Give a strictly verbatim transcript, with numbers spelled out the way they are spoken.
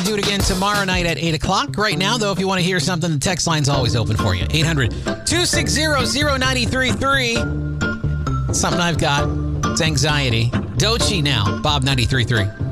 do it again tomorrow night at eight o'clock. Right now, though, if you want to hear something, the text line's always open for you. eight hundred, two six zero, zero nine three three. Something I've got. It's anxiety. Doechii now. Bob ninety-three point three.